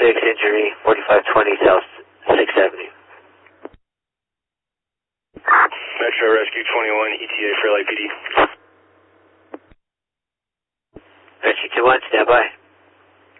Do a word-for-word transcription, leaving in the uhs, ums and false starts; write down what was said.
six, injury, forty-five twenty South sixth Avenue. Metro Rescue twenty-one, E T A for L A P D. Rescue two one, stand by.